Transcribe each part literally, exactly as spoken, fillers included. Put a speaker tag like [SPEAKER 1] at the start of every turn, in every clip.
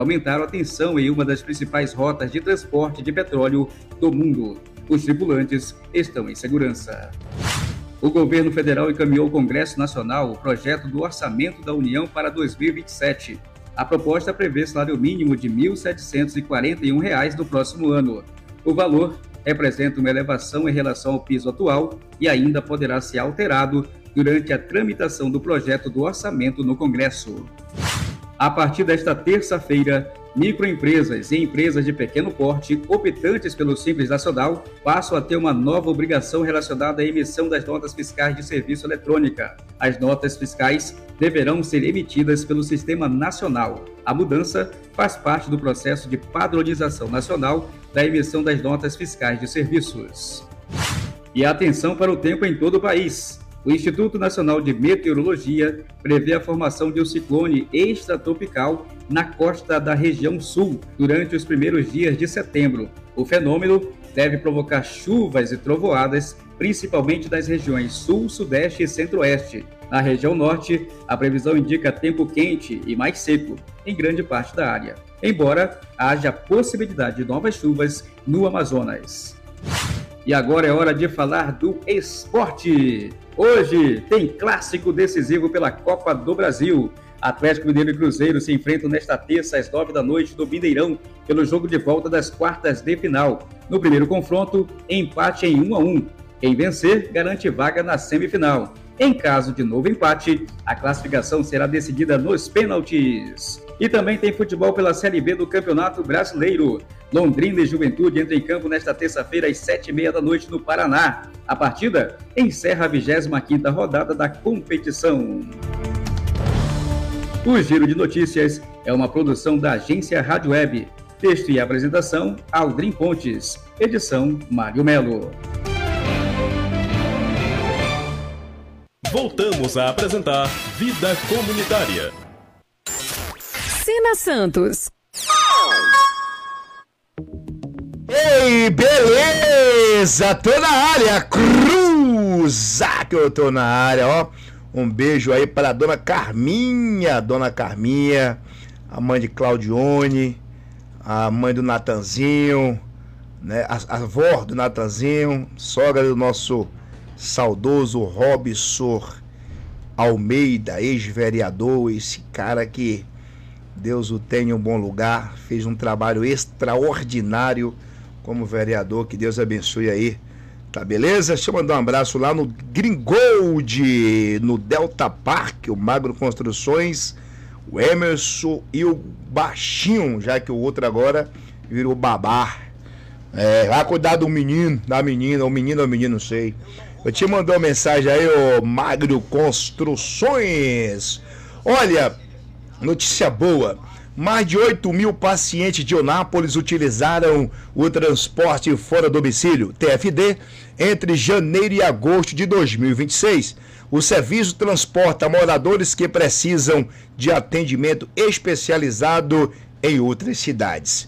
[SPEAKER 1] aumentaram a tensão em uma das principais rotas de transporte de petróleo do mundo. Os tripulantes estão em segurança. O governo federal encaminhou ao Congresso Nacional o projeto do Orçamento da União para dois mil e vinte e sete. A proposta prevê salário mínimo de mil setecentos e quarenta e um reais no próximo ano. O valor representa uma elevação em relação ao piso atual e ainda poderá ser alterado durante a tramitação do projeto do orçamento no Congresso. A partir desta terça-feira, microempresas e empresas de pequeno porte optantes pelo Simples Nacional passam a ter uma nova obrigação relacionada à emissão das notas fiscais de serviço eletrônica. As notas fiscais deverão ser emitidas pelo Sistema Nacional. A mudança faz parte do processo de padronização nacional da emissão das notas fiscais de serviços. E atenção para o tempo em todo o país. O Instituto Nacional de Meteorologia prevê a formação de um ciclone extratropical na costa da região sul durante os primeiros dias de setembro. O fenômeno deve provocar chuvas e trovoadas, principalmente nas regiões sul, sudeste e centro-oeste. Na região norte, a previsão indica tempo quente e mais seco em grande parte da área, embora haja possibilidade de novas chuvas no Amazonas. E agora é hora de falar do esporte. Hoje tem clássico decisivo pela Copa do Brasil. Atlético Mineiro e Cruzeiro se enfrentam nesta terça às nove da noite no Mineirão pelo jogo de volta das quartas de final. No primeiro confronto, empate em um a um. Quem vencer garante vaga na semifinal. Em caso de novo empate, a classificação será decidida nos pênaltis. E também tem futebol pela Série B do Campeonato Brasileiro. Londrina e Juventude entram em campo nesta terça-feira às sete e meia da noite no Paraná. A partida encerra a vigésima quinta rodada da competição. O Giro de Notícias é uma produção da agência Rádio Web. Texto e apresentação, Aldrin Pontes. Edição, Mário Melo.
[SPEAKER 2] Voltamos a apresentar Vida Comunitária.
[SPEAKER 3] Sena Santos.
[SPEAKER 4] Ei, beleza! Tô na área, cruza que eu tô na área, ó. Um beijo aí para a dona Carminha, dona Carminha, a mãe de Claudione, a mãe do Natanzinho, né? A, a avó do Natanzinho, sogra do nosso saudoso Robson Almeida, ex-vereador, esse cara que Deus o tenha em um bom lugar, fez um trabalho extraordinário como vereador, que Deus abençoe aí, tá beleza? Deixa eu mandar um abraço lá no Gringold, no Delta Park, o Magro Construções, o Emerson e o Baixinho, já que o outro agora virou babá. É, vai cuidar do menino, da menina, ou menino ou menino, não sei. Eu te mandei uma mensagem aí, ô Magro Construções. Olha, notícia boa. Mais de oito mil pacientes de Eunápolis utilizaram o transporte fora do domicílio, T F D, entre janeiro e agosto de dois mil e vinte e seis. O serviço transporta moradores que precisam de atendimento especializado em outras cidades.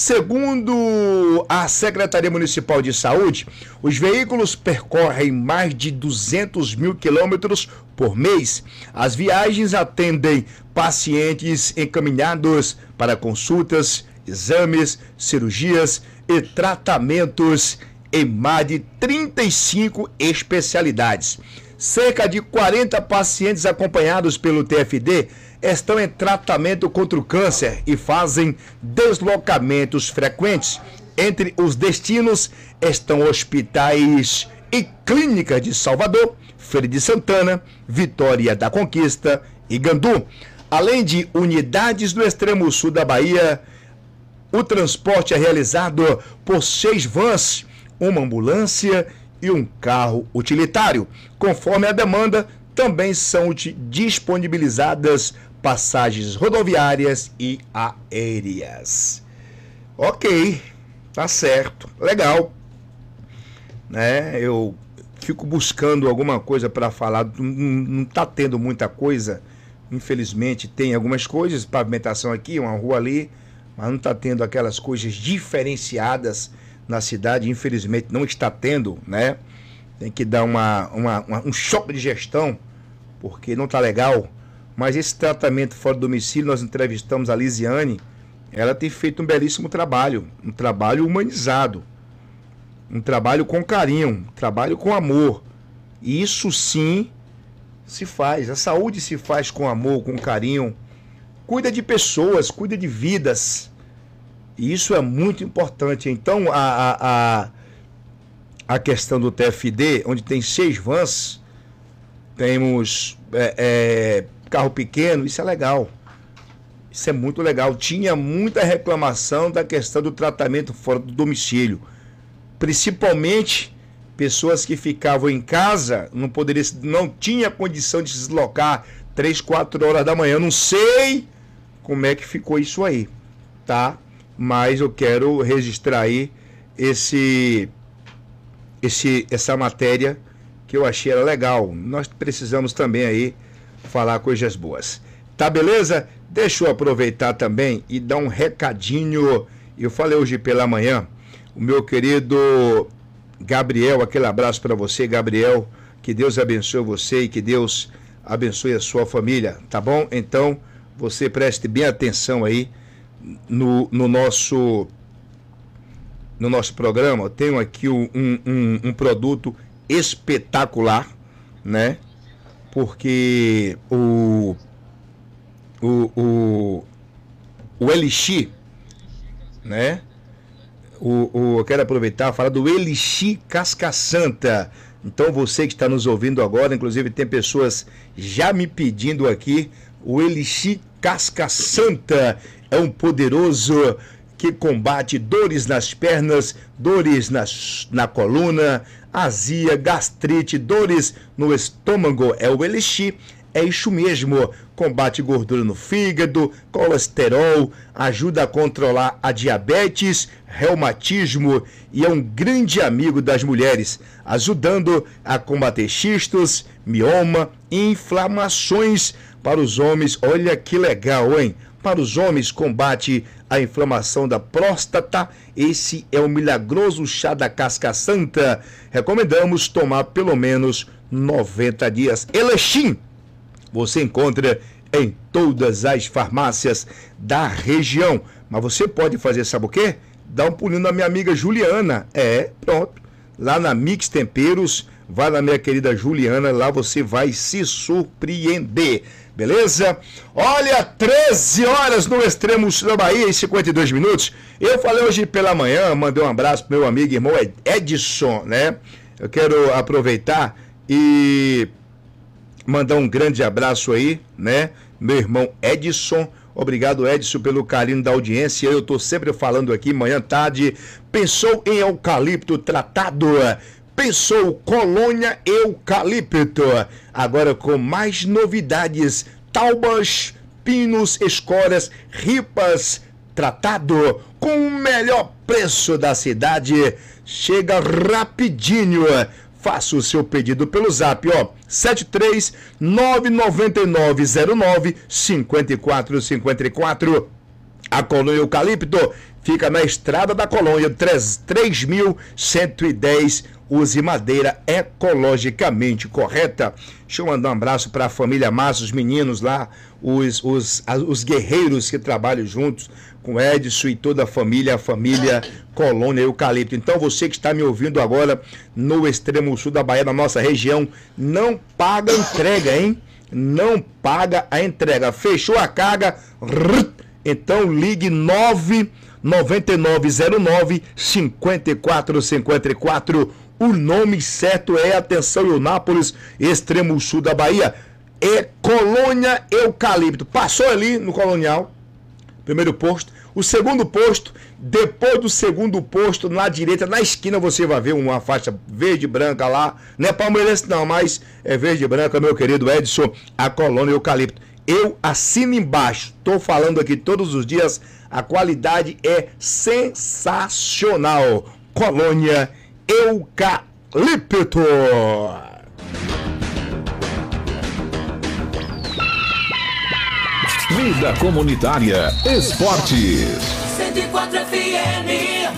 [SPEAKER 4] Segundo a Secretaria Municipal de Saúde, os veículos percorrem mais de duzentos mil quilômetros por mês. As viagens atendem pacientes encaminhados para consultas, exames, cirurgias e tratamentos em mais de trinta e cinco especialidades. Cerca de quarenta pacientes acompanhados pelo T F D estão em tratamento contra o câncer e fazem deslocamentos frequentes. Entre os destinos estão hospitais e clínicas de Salvador, Feira de Santana, Vitória da Conquista e Gandu. Além de unidades do extremo sul da Bahia, o transporte é realizado por seis vans, uma ambulância e um carro utilitário. Conforme a demanda, também são disponibilizadas passagens rodoviárias e aéreas. Ok, tá certo, legal. Né? Eu fico buscando alguma coisa para falar, não, não tá tendo muita coisa, infelizmente. Tem algumas coisas, pavimentação aqui, uma rua ali, mas não tá tendo aquelas coisas diferenciadas na cidade, infelizmente não está tendo, né? Tem que dar uma, uma, uma, um choque de gestão, porque não tá legal. Mas esse tratamento fora do domicílio, nós entrevistamos a Lisiane, ela tem feito um belíssimo trabalho, um trabalho humanizado, um trabalho com carinho, um trabalho com amor. E isso sim se faz, a saúde se faz com amor, com carinho. Cuida de pessoas, cuida de vidas. E isso é muito importante. Então, a, a, a, a questão do T F D, onde tem seis vans, temos é, é, carro pequeno, isso é legal. Isso é muito legal. Tinha muita reclamação da questão do tratamento fora do domicílio. Principalmente pessoas que ficavam em casa, não poderia, não tinha condição de se deslocar três, quatro horas da manhã. Eu não sei como é que ficou isso aí, tá? Mas eu quero registrar aí esse, esse, essa matéria que eu achei legal. Nós precisamos também aí falar coisas boas. Tá, beleza? Deixa eu aproveitar também e dar um recadinho. Eu falei hoje pela manhã, o meu querido Gabriel, aquele abraço para você, Gabriel. Que Deus abençoe você e que Deus abençoe a sua família, tá bom? Então, você preste bem atenção aí no, no, nosso, no nosso programa. Eu tenho aqui um, um, um produto espetacular, né? Porque o, o, o, o Elixir, né? O, o, eu quero aproveitar e falar do Elixir Casca Santa. Então você que está nos ouvindo agora, inclusive tem pessoas já me pedindo aqui, o Elixir Casca Santa é um poderoso que combate dores nas pernas, dores nas, na coluna, azia, gastrite, dores no estômago. É o Elixir, é isso mesmo. Combate gordura no fígado, colesterol, ajuda a controlar a diabetes, reumatismo e é um grande amigo das mulheres, ajudando a combater cistos, mioma e inflamações. Para os homens, olha que legal, hein? Para os homens, combate a inflamação da próstata. Esse é o milagroso chá da Casca Santa. Recomendamos tomar pelo menos noventa dias. Elixir você encontra em todas as farmácias da região. Mas você pode fazer, sabe o quê? Dá um pulinho na minha amiga Juliana. É, pronto. Lá na Mix Temperos, vai na minha querida Juliana, lá você vai se surpreender. Beleza? Olha, treze horas no extremo sul da Bahia e cinquenta e dois minutos. Eu falei hoje pela manhã, mandei um abraço pro meu amigo e irmão Edson, né? Eu quero aproveitar e mandar um grande abraço aí, né? Meu irmão Edson. Obrigado, Edson, pelo carinho da audiência. Eu tô sempre falando aqui, manhã, tarde. Pensou em eucalipto tratado? Pensou colônia eucalipto? Agora com mais novidades. Taubas, pinos, escoras, ripas, tratado com o melhor preço da cidade. Chega rapidinho. Faça o seu pedido pelo zap, ó, sete três nove nove nove zero nove cinco quatro cinco quatro. A Colônia Eucalipto fica na Estrada da Colônia, três mil cento e dez. Use madeira ecologicamente correta. Deixa eu mandar um abraço para a família Massa, os meninos lá, os, os, os guerreiros que trabalham juntos com o Edson e toda a família, a família Colônia Eucalipto. Então você que está me ouvindo agora no extremo sul da Bahia, na nossa região, não paga a entrega, hein? Não paga a entrega. Fechou a carga? Então ligue nove nove nove zero nove cinco quatro cinco quatro. O nome certo é, atenção, Eunápolis, extremo sul da Bahia, é Colônia Eucalipto. Passou ali no Colonial, primeiro posto. O segundo posto, depois do segundo posto, na direita, na esquina, você vai ver uma faixa verde e branca lá. Não é palmeirense não, mas é verde e branca, meu querido Edson, a Colônia Eucalipto. Eu assino embaixo, estou falando aqui todos os dias, a qualidade é sensacional. Colônia Eucalipto.
[SPEAKER 2] Vida Comunitária Esportes.
[SPEAKER 5] cento e quatro F M.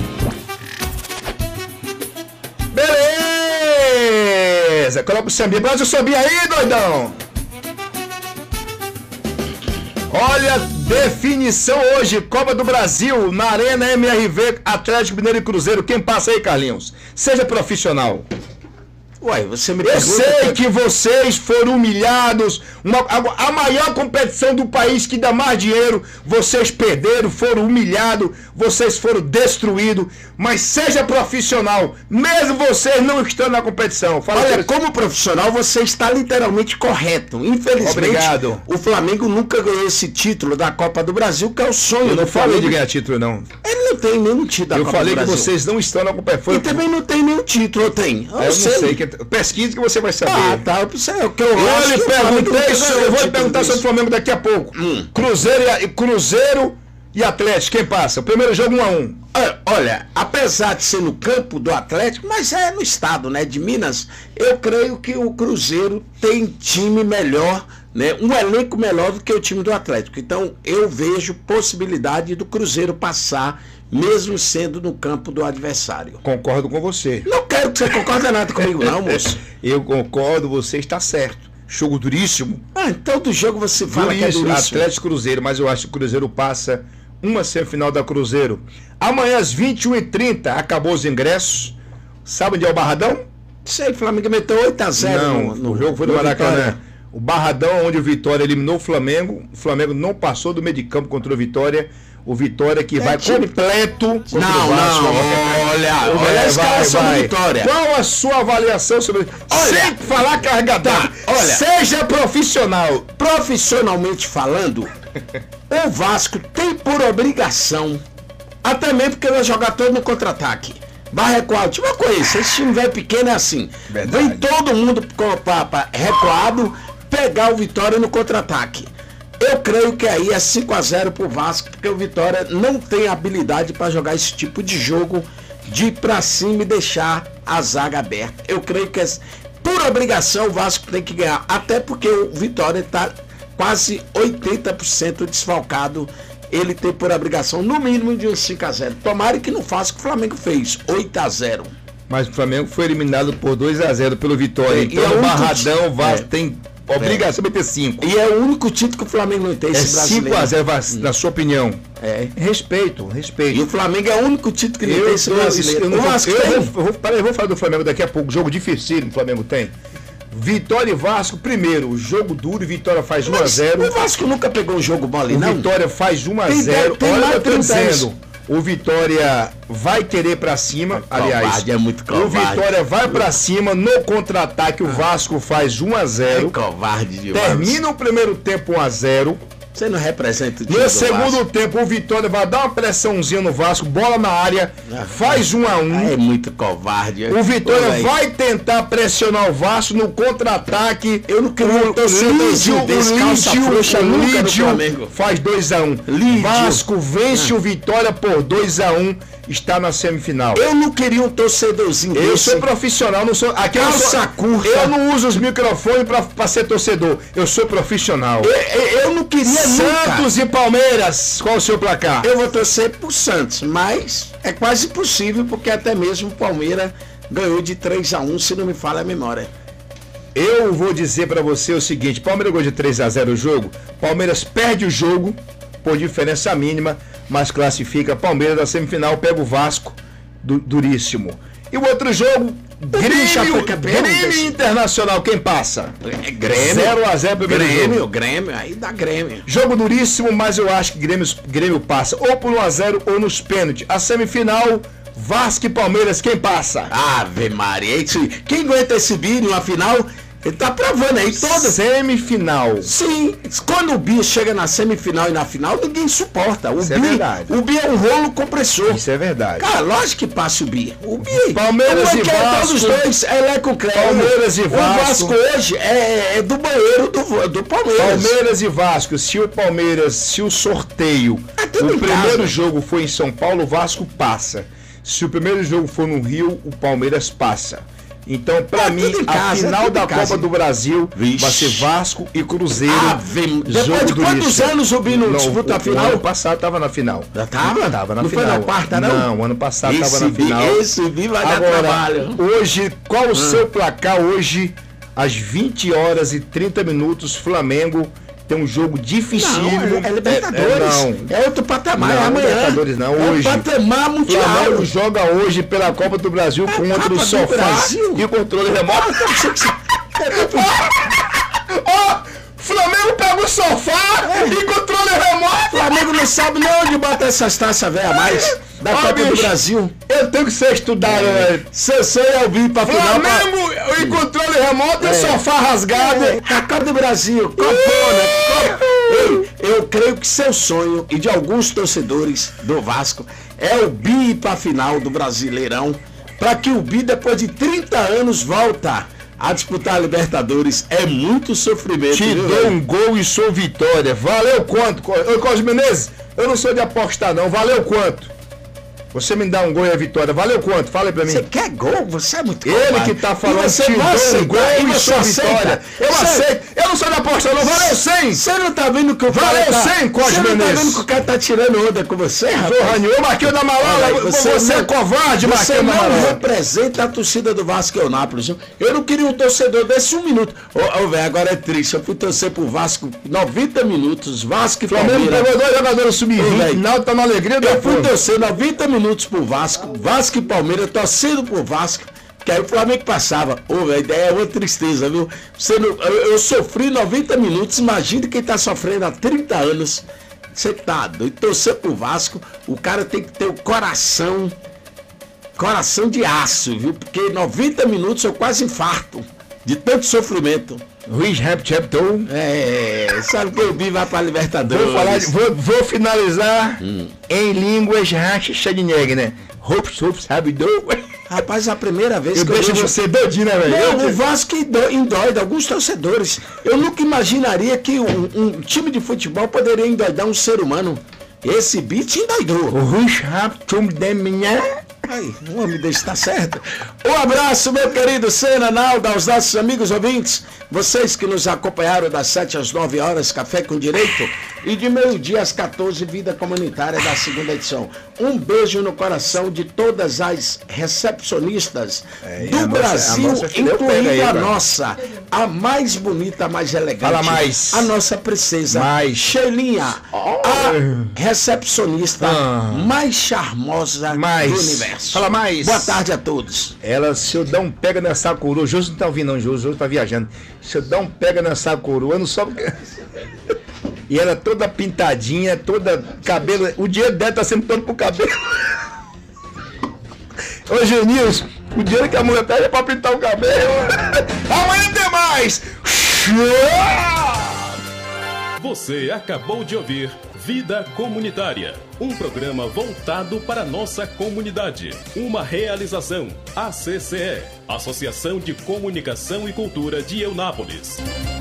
[SPEAKER 4] Beleza! Coloca o sambinha. Mas o sambinha aí, doidão! Olha, Definição hoje, Copa do Brasil, na Arena M R V, Atlético Mineiro e Cruzeiro. Quem passa aí, Carlinhos? Seja profissional.
[SPEAKER 6] Ué, você me
[SPEAKER 4] Eu
[SPEAKER 6] pergunta...
[SPEAKER 4] sei que vocês foram humilhados, uma, a, a maior competição do país que dá mais dinheiro, vocês perderam, foram humilhados, vocês foram destruídos, mas seja profissional, mesmo vocês não estando na competição. Fala.
[SPEAKER 6] Olha, como profissional, você está literalmente correto. Infelizmente,
[SPEAKER 4] Obrigado.
[SPEAKER 6] O Flamengo nunca ganhou esse título da Copa do Brasil, que é o sonho
[SPEAKER 4] Eu
[SPEAKER 6] do
[SPEAKER 4] não falei
[SPEAKER 6] Flamengo.
[SPEAKER 4] de ganhar título, não.
[SPEAKER 6] Ele não tem nenhum título da
[SPEAKER 4] Eu
[SPEAKER 6] Copa
[SPEAKER 4] falei
[SPEAKER 6] do
[SPEAKER 4] que
[SPEAKER 6] Brasil.
[SPEAKER 4] vocês não estão na competição.
[SPEAKER 6] E também não tem nenhum título, ou tem?
[SPEAKER 4] Eu não sei, que, pesquise que você vai saber.
[SPEAKER 6] Ah, tá, eu sei, o que eu,
[SPEAKER 4] Eu
[SPEAKER 6] acho
[SPEAKER 4] lhe
[SPEAKER 6] que o Flamengo
[SPEAKER 4] perguntei,
[SPEAKER 6] nunca ganhou
[SPEAKER 4] eu vou lhe
[SPEAKER 6] título
[SPEAKER 4] perguntar
[SPEAKER 6] desse.
[SPEAKER 4] sobre o Flamengo daqui a pouco.
[SPEAKER 6] Hum.
[SPEAKER 4] Cruzeiro, e, Cruzeiro e Atlético, quem passa? O primeiro jogo um a um.
[SPEAKER 6] Olha, olha, apesar de ser no campo do Atlético, mas é no estado, né, de Minas, eu creio que o Cruzeiro tem time melhor, né, um elenco melhor do que o time do Atlético. Então, eu vejo possibilidade do Cruzeiro passar, mesmo sendo no campo do adversário.
[SPEAKER 4] Concordo com você.
[SPEAKER 6] Não quero que você concorde nada comigo, não, moço.
[SPEAKER 4] Eu concordo, você está certo. Jogo duríssimo.
[SPEAKER 6] Ah, então do jogo você fala que é
[SPEAKER 4] Duríssimo,
[SPEAKER 6] duríssimo.
[SPEAKER 4] Atlético e Cruzeiro, mas eu acho que o Cruzeiro passa uma semifinal da Cruzeiro. Amanhã às vinte e uma e trinta acabou os ingressos. Sabe onde é o Barradão?
[SPEAKER 6] Sei, o Flamengo meteu oito a zero
[SPEAKER 4] Não,
[SPEAKER 6] no, no
[SPEAKER 4] o jogo foi no Maracanã.
[SPEAKER 6] Vitória.
[SPEAKER 4] O Barradão, onde o Vitória eliminou o Flamengo. O Flamengo não passou do meio de campo contra o Vitória. O Vitória que
[SPEAKER 6] É
[SPEAKER 4] vai
[SPEAKER 6] time-
[SPEAKER 4] completo contra
[SPEAKER 6] Não,
[SPEAKER 4] o Vasco.
[SPEAKER 6] não, olha, olha a escalação do Vitória.
[SPEAKER 4] Qual a sua avaliação sobre...
[SPEAKER 6] Olha,
[SPEAKER 4] sem falar carregador.
[SPEAKER 6] tá, olha.
[SPEAKER 4] Seja profissional.
[SPEAKER 6] Profissionalmente falando, o Vasco tem por obrigação, até mesmo porque vai jogar todo no contra-ataque. Vai recuar, tipo uma coisa, esse time velho pequeno é assim.
[SPEAKER 4] Verdade.
[SPEAKER 6] Vem todo mundo com- pra- pra recuado, pegar o Vitória no contra-ataque. Eu creio que aí é cinco a zero pro Vasco, porque o Vitória não tem habilidade para jogar esse tipo de jogo, de ir pra cima e deixar a zaga aberta. Eu creio que é, por obrigação o Vasco tem que ganhar, até porque o Vitória tá quase oitenta por cento desfalcado. Ele tem por obrigação no mínimo de uns cinco a zero. Tomara que não faça o que o Flamengo fez, oito a zero.
[SPEAKER 4] Mas o Flamengo foi eliminado por dois a zero pelo Vitória.
[SPEAKER 6] É,
[SPEAKER 4] então
[SPEAKER 6] e é
[SPEAKER 4] o
[SPEAKER 6] o único
[SPEAKER 4] Barradão, o
[SPEAKER 6] ti-
[SPEAKER 4] Vasco
[SPEAKER 6] é.
[SPEAKER 4] tem obrigação de ter cinco.
[SPEAKER 6] E é o único título que o Flamengo não tem,
[SPEAKER 4] É
[SPEAKER 6] esse brasileiro.
[SPEAKER 4] cinco a zero, Vas- na sua opinião.
[SPEAKER 6] É.
[SPEAKER 4] Respeito, respeito.
[SPEAKER 6] E o Flamengo é o único título que não
[SPEAKER 4] Eu,
[SPEAKER 6] tem esse
[SPEAKER 4] eu,
[SPEAKER 6] brasileiro.
[SPEAKER 4] eu, não
[SPEAKER 6] O
[SPEAKER 4] vou,
[SPEAKER 6] Vasco
[SPEAKER 4] eu,
[SPEAKER 6] tem.
[SPEAKER 4] vou, eu, vou, peraí, eu vou falar do Flamengo daqui a pouco. Jogo difícil que o Flamengo tem. Vitória e Vasco, primeiro, jogo duro e Vitória faz um a
[SPEAKER 6] Mas
[SPEAKER 4] zero.
[SPEAKER 6] o Vasco nunca pegou um jogo mole,
[SPEAKER 4] O
[SPEAKER 6] não?
[SPEAKER 4] Vitória faz um a
[SPEAKER 6] Tem
[SPEAKER 4] zero.
[SPEAKER 6] dez- tem
[SPEAKER 4] Olha
[SPEAKER 6] mais
[SPEAKER 4] o que eu tô
[SPEAKER 6] trinta anos.
[SPEAKER 4] dizendo. O Vitória vai querer pra cima, aliás.
[SPEAKER 6] Covarde, é muito
[SPEAKER 4] O
[SPEAKER 6] covarde.
[SPEAKER 4] Vitória vai pra cima, no contra-ataque o Vasco faz um a
[SPEAKER 6] É
[SPEAKER 4] zero.
[SPEAKER 6] covarde demais.
[SPEAKER 4] Termina o primeiro tempo um a zero.
[SPEAKER 6] Você não representa o time
[SPEAKER 4] No
[SPEAKER 6] do
[SPEAKER 4] segundo
[SPEAKER 6] Vasco.
[SPEAKER 4] tempo o Vitória vai dar uma pressãozinha no Vasco, bola na área,
[SPEAKER 6] Ah,
[SPEAKER 4] faz um a
[SPEAKER 6] Ah,
[SPEAKER 4] um.
[SPEAKER 6] é muito covarde.
[SPEAKER 4] O Vitória
[SPEAKER 6] Pô, velho,
[SPEAKER 4] vai tentar pressionar o Vasco no contra-ataque.
[SPEAKER 6] Eu não queria um
[SPEAKER 4] o
[SPEAKER 6] torcedorzinho
[SPEAKER 4] Lídio,
[SPEAKER 6] desse
[SPEAKER 4] o
[SPEAKER 6] calça
[SPEAKER 4] Lídio,
[SPEAKER 6] frouxa
[SPEAKER 4] o
[SPEAKER 6] nunca no
[SPEAKER 4] Lídio
[SPEAKER 6] Flamengo.
[SPEAKER 4] faz dois a um.
[SPEAKER 6] Lídio.
[SPEAKER 4] Vasco vence o Vitória por dois a um, está na semifinal.
[SPEAKER 6] Eu não queria um torcedorzinho
[SPEAKER 4] Eu
[SPEAKER 6] desse.
[SPEAKER 4] sou profissional, não sou. Aqui eu não sou,
[SPEAKER 6] Calça curta.
[SPEAKER 4] Eu não uso os microfones pra, pra ser torcedor. Eu sou profissional.
[SPEAKER 6] Eu, eu- eu não queria
[SPEAKER 4] Santos
[SPEAKER 6] nunca.
[SPEAKER 4] e Palmeiras, qual o seu placar?
[SPEAKER 6] Eu vou torcer pro Santos, mas é quase impossível, porque até mesmo o Palmeiras ganhou de três a um, se não me falha a memória.
[SPEAKER 4] Eu vou dizer pra você o seguinte: Palmeiras ganhou de três a zero o jogo. Palmeiras perde o jogo por diferença mínima, mas classifica. Palmeiras da semifinal pega o Vasco, du- duríssimo. E o outro jogo,
[SPEAKER 6] bicho
[SPEAKER 4] Grêmio,
[SPEAKER 6] foi campeão
[SPEAKER 4] Grêmio
[SPEAKER 6] desse-
[SPEAKER 4] Internacional, quem passa?
[SPEAKER 6] É Grêmio.
[SPEAKER 4] zero a zero primeiro
[SPEAKER 6] Grêmio,
[SPEAKER 4] jogo.
[SPEAKER 6] Grêmio, aí dá Grêmio.
[SPEAKER 4] Jogo duríssimo, mas eu acho que Grêmio, Grêmio passa ou por um a zero ou nos pênaltis. A semifinal, Vasco e Palmeiras, quem passa?
[SPEAKER 6] Ave Maria, isso, quem aguenta esse vídeo na final, ele tá provando aí toda.
[SPEAKER 4] Semifinal.
[SPEAKER 6] Sim, quando o Bia chega na semifinal e na final, ninguém suporta. O
[SPEAKER 4] Isso é
[SPEAKER 6] Bia,
[SPEAKER 4] verdade.
[SPEAKER 6] o Bia é um rolo compressor.
[SPEAKER 4] Isso é verdade.
[SPEAKER 6] Cara, lógico que passa o Bia. O Bia.
[SPEAKER 4] Palmeiras
[SPEAKER 6] o
[SPEAKER 4] e
[SPEAKER 6] Bia quer
[SPEAKER 4] Vasco.
[SPEAKER 6] todos os dois, ele é com crédito.
[SPEAKER 4] Palmeiras e
[SPEAKER 6] O
[SPEAKER 4] Vasco.
[SPEAKER 6] Vasco hoje é, é do banheiro do, do Palmeiras.
[SPEAKER 4] Palmeiras e Vasco, se o Palmeiras, se o sorteio,
[SPEAKER 6] É tudo
[SPEAKER 4] o
[SPEAKER 6] em
[SPEAKER 4] primeiro
[SPEAKER 6] casa.
[SPEAKER 4] jogo foi em São Paulo, o Vasco passa. Se o primeiro jogo for no Rio, o Palmeiras passa. Então, pra
[SPEAKER 6] É
[SPEAKER 4] mim,
[SPEAKER 6] tudo em
[SPEAKER 4] a
[SPEAKER 6] casa, é
[SPEAKER 4] final
[SPEAKER 6] tudo
[SPEAKER 4] da
[SPEAKER 6] em casa.
[SPEAKER 4] Copa do Brasil
[SPEAKER 6] Vixe.
[SPEAKER 4] vai ser Vasco e Cruzeiro.
[SPEAKER 6] Ave, depois
[SPEAKER 4] Jogo
[SPEAKER 6] de quantos
[SPEAKER 4] duríssimo.
[SPEAKER 6] anos o Bia não disputa a
[SPEAKER 4] o-
[SPEAKER 6] final?
[SPEAKER 4] O ano passado tava na final.
[SPEAKER 6] Já tava?
[SPEAKER 4] Tava na
[SPEAKER 6] Não foi
[SPEAKER 4] final.
[SPEAKER 6] na quarta, não?
[SPEAKER 4] Não, ano passado
[SPEAKER 6] Esse
[SPEAKER 4] tava na
[SPEAKER 6] Bia-
[SPEAKER 4] final.
[SPEAKER 6] esse Bia vai dar
[SPEAKER 4] Agora,
[SPEAKER 6] trabalho.
[SPEAKER 4] hoje, qual o seu placar hoje, às vinte horas e trinta minutos, Flamengo tem um jogo difícil.
[SPEAKER 6] Não, é, é Libertadores.
[SPEAKER 4] É, não.
[SPEAKER 6] É outro patamar,
[SPEAKER 4] Não,
[SPEAKER 6] é amanhã.
[SPEAKER 4] Libertadores não,
[SPEAKER 6] é
[SPEAKER 4] hoje.
[SPEAKER 6] É o patamar mundial.
[SPEAKER 4] O Flamengo joga hoje pela Copa do Brasil
[SPEAKER 6] é
[SPEAKER 4] contra o sofá
[SPEAKER 6] Brasil.
[SPEAKER 4] e o controle remoto. Ó, Flamengo pega o sofá é. e controle remoto.
[SPEAKER 6] Flamengo não sabe nem onde bota essas taças velhas mais da Ó, Copa bicho, do Brasil.
[SPEAKER 4] Eu tenho que ser estudado, velho.
[SPEAKER 6] Você é o vir pra final.
[SPEAKER 4] Flamengo pra... e controle remoto é. e sofá rasgado.
[SPEAKER 6] É. Da Copa do Brasil. Copona. Ei, eu creio que seu sonho e de alguns torcedores do Vasco é o bi pra final do Brasileirão, para que o bi depois de trinta anos volta a disputar a Libertadores. É muito sofrimento.
[SPEAKER 4] Te
[SPEAKER 6] viu,
[SPEAKER 4] dou
[SPEAKER 6] velho?
[SPEAKER 4] um gol e sou vitória. Valeu quanto? Ô, Cosme Menezes, eu não sou de apostar não. Valeu quanto? Você me dá um gol e a vitória. Valeu quanto? Fala aí pra mim.
[SPEAKER 6] Você quer gol? Você é muito
[SPEAKER 4] Ele
[SPEAKER 6] covarde.
[SPEAKER 4] que tá falando,
[SPEAKER 6] você
[SPEAKER 4] te dou um gol e
[SPEAKER 6] você
[SPEAKER 4] sou
[SPEAKER 6] aceita.
[SPEAKER 4] vitória. Eu
[SPEAKER 6] Você...
[SPEAKER 4] aceito. Eu não sou de apostar não. Valeu cem.
[SPEAKER 6] Você não tá vendo que o cara
[SPEAKER 4] Valeu
[SPEAKER 6] tá...
[SPEAKER 4] cem, Cosme
[SPEAKER 6] Você não
[SPEAKER 4] Menezes.
[SPEAKER 6] tá vendo que o cara tá tirando onda com você, rapaz?
[SPEAKER 4] Porra nenhuma, eu marquei o da Malala. Você, você
[SPEAKER 6] não...
[SPEAKER 4] é covarde,
[SPEAKER 6] Você
[SPEAKER 4] Marquinhos
[SPEAKER 6] não
[SPEAKER 4] Malala.
[SPEAKER 6] representa a torcida do Vasco e o Nápoles. Eu não queria um torcedor desse um minuto. Ô, oh, velho, agora é triste. Eu fui torcer pro Vasco noventa minutos. Vasco e
[SPEAKER 4] Flamengo
[SPEAKER 6] Palmeiras.
[SPEAKER 4] pegou dois jogadores sub vinte. Não, tá na alegria da
[SPEAKER 6] Eu fui
[SPEAKER 4] porra.
[SPEAKER 6] torcer noventa minutos pro Vasco. Vasco e Palmeiras, torcendo pro Vasco. Que aí o Flamengo passava. Ô, velho, é uma tristeza, viu? Você não, eu, eu sofri noventa minutos. Imagine quem tá sofrendo há trinta anos. Você tá doido. Torcer pro Vasco, o cara tem que ter o coração. Coração de aço, viu? Porque noventa minutos eu quase infarto. De tanto sofrimento.
[SPEAKER 4] Luiz Raptor.
[SPEAKER 6] É, sabe que o Bi vai pra Libertadores.
[SPEAKER 4] Vou, falar, vou, vou finalizar hum. em línguas Rachadineg, né? Hops, hops, Rabidou.
[SPEAKER 6] Rapaz, é a primeira vez
[SPEAKER 4] eu
[SPEAKER 6] que
[SPEAKER 4] deixo
[SPEAKER 6] eu vejo...
[SPEAKER 4] você doidinho, né, velho?
[SPEAKER 6] Não, o Vasco endoida alguns torcedores. Eu nunca imaginaria que um, um time de futebol poderia endoidar um ser humano. Esse beat endoidou.
[SPEAKER 4] O Rush Raptum de minha...
[SPEAKER 6] Aí, o homem desse tá certo. Um abraço, meu querido Senna, Naldo, aos nossos amigos ouvintes. Vocês que nos acompanharam das sete às nove horas, Café com Direito. E de meio-dia às quatorze, Vida Comunitária da segunda edição. Um beijo no coração de todas as recepcionistas é, do a Brasil, nossa, a nossa incluindo aí, a cara. nossa, a mais bonita, a mais elegante.
[SPEAKER 4] Fala mais.
[SPEAKER 6] A nossa princesa,
[SPEAKER 4] mais.
[SPEAKER 6] Sheilinha,
[SPEAKER 4] oh.
[SPEAKER 6] a recepcionista ah. mais charmosa
[SPEAKER 4] mais.
[SPEAKER 6] do universo.
[SPEAKER 4] Fala mais.
[SPEAKER 6] Boa tarde a todos.
[SPEAKER 4] Ela, se eu dar um pega nessa coroa, o Jô não tá ouvindo não, o Jô tá viajando. Se eu dar um pega nessa coroa, eu não só... E ela toda pintadinha, toda cabelo. O dinheiro dela tá sendo todo pro cabelo. Ô Genilson, o dinheiro que a mulher pega é pra pintar o cabelo. Amanhã tem mais!
[SPEAKER 7] Você acabou de ouvir Vida Comunitária, um programa voltado para a nossa comunidade. Uma realização A C C E, Associação de Comunicação e Cultura de Eunápolis.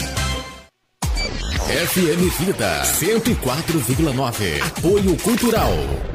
[SPEAKER 2] F M Vida cento e quatro vírgula nove. Apoio Cultural.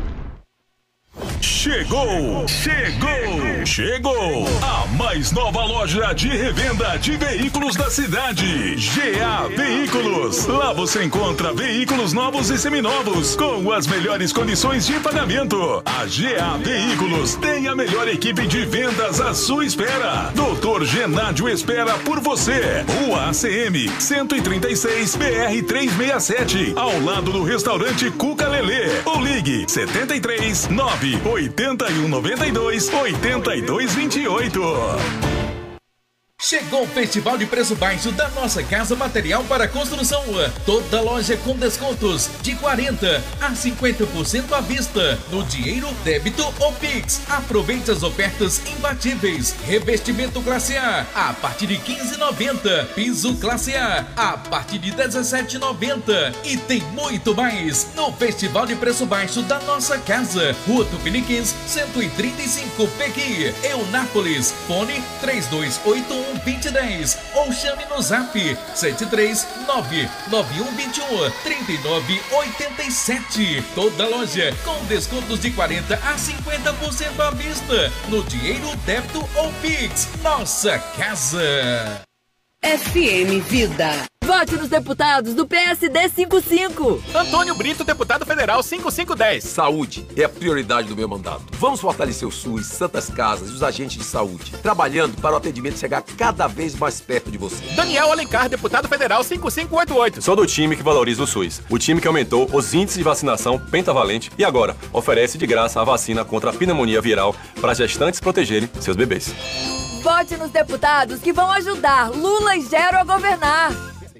[SPEAKER 8] Chegou, chegou, chegou a mais nova loja de revenda de veículos da cidade, G A Veículos. Lá você encontra veículos novos e seminovos com as melhores condições de pagamento. A G A Veículos tem a melhor equipe de vendas à sua espera. doutor Genádio espera por você. Rua A C M cento e trinta e seis, B R trezentos e sessenta e sete, ao lado do restaurante Cuca Lelê. Ou ligue setenta e três, nove oitenta e um, noventa e dois, oitenta e dois, vinte e oito.
[SPEAKER 9] Chegou o Festival de Preço Baixo da Nossa Casa Material para Construção. Toda loja com descontos de quarenta a cinquenta por cento à vista, no dinheiro, débito ou Pix. Aproveite as ofertas imbatíveis. Revestimento classe A a partir de quinze reais e noventa centavos. Piso classe A a partir de dezessete reais e noventa centavos. E tem muito mais no Festival de Preço Baixo da Nossa Casa. Rua Tupiniquins, cento e trinta e cinco, Pequi, Eunápolis. Fone três dois oito um, vinte e dez ou chame no zap sete três nove nove um dois um, três nove oito sete. Toda loja com descontos de quarenta a cinquenta por cento à vista, no dinheiro, débito ou Pix. Nossa Casa.
[SPEAKER 3] F M Vida.
[SPEAKER 10] Vote nos deputados do P S D cinquenta e cinco.
[SPEAKER 11] Antônio Brito, deputado federal cinquenta e cinco dez.
[SPEAKER 12] Saúde é a prioridade do meu mandato. Vamos fortalecer o SUS, Santas Casas e os agentes de saúde, trabalhando para o atendimento chegar cada vez mais perto de você.
[SPEAKER 11] Daniel Alencar, deputado federal cinquenta e cinco oitenta e oito.
[SPEAKER 13] Sou do time que valoriza o SUS. O time que aumentou os índices de vacinação pentavalente e agora oferece de graça a vacina contra a pneumonia viral para gestantes protegerem seus bebês.
[SPEAKER 10] Vote nos deputados que vão ajudar Lula e Gero a governar.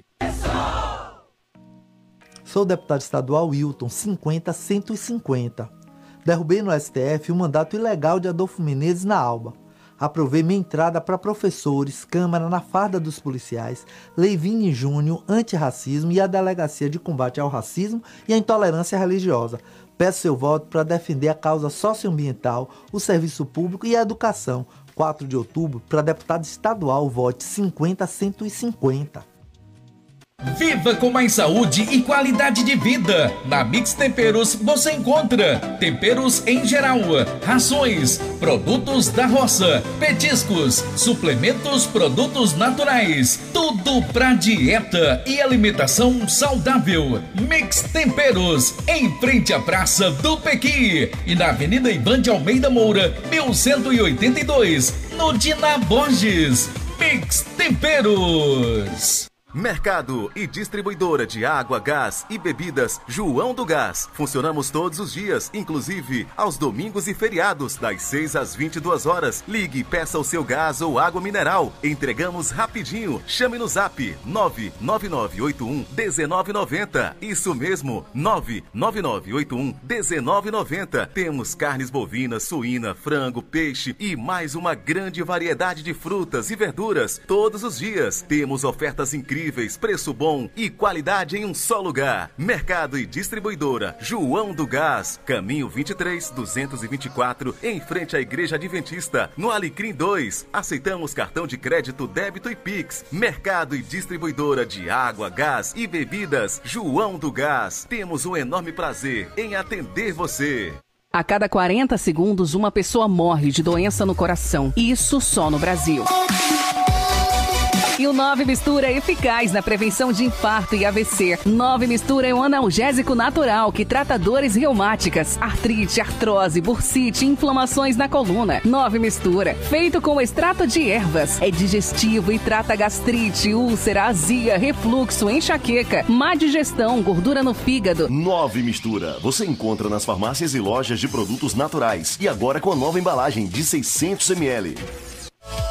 [SPEAKER 14] Sou o deputado estadual Wilton, cinquenta cento e cinquenta. Derrubei no S T F o mandato ilegal de Adolfo Menezes na Alba. Aprovei minha entrada para professores, Câmara na farda dos policiais, Lei Vini Júnior, antirracismo e a Delegacia de Combate ao Racismo e à Intolerância Religiosa. Peço seu voto para defender a causa socioambiental, o serviço público e a educação. quatro de outubro, para deputado estadual, vote cinquenta cento e cinquenta.
[SPEAKER 9] Viva com mais saúde e qualidade de vida. Na Mix Temperos você encontra temperos em geral, rações, produtos da roça, petiscos, suplementos, produtos naturais. Tudo pra dieta e alimentação saudável. Mix Temperos, em frente à Praça do Pequi e na Avenida Ivan de Almeida Moura, mil cento e oitenta e dois, no Dina Borges. Mix Temperos.
[SPEAKER 15] Mercado e distribuidora de água, gás e bebidas João do Gás. Funcionamos todos os dias, inclusive aos domingos e feriados, das seis às vinte e duas horas. Ligue e peça o seu gás ou água mineral. Entregamos rapidinho. Chame no zap nove nove nove oito um um nove nove zero. Isso mesmo, nove nove nove oito um um nove nove zero. Temos carnes bovinas, suína, frango, peixe e mais uma grande variedade de frutas e verduras todos os dias. Temos ofertas incríveis, preço bom e qualidade em um só lugar. Mercado e distribuidora João do Gás, caminho vinte e três, duzentos e vinte e quatro, em frente à Igreja Adventista, no Alecrim dois. Aceitamos cartão de crédito, débito e Pix. Mercado e distribuidora de água, gás e bebidas João do Gás. Temos um enorme prazer em atender você.
[SPEAKER 3] A cada quarenta segundos, uma pessoa morre de doença no coração. Isso só no Brasil. E o nove Mistura é eficaz na prevenção de infarto e A V C. nove Mistura é um analgésico natural que trata dores reumáticas, artrite, artrose, bursite, inflamações na coluna. nove Mistura, feito com extrato de ervas, é digestivo e trata gastrite, úlcera, azia, refluxo, enxaqueca, má digestão, gordura no fígado.
[SPEAKER 16] nove Mistura, você encontra nas farmácias e lojas de produtos naturais. E agora com a nova embalagem de seiscentos mililitros.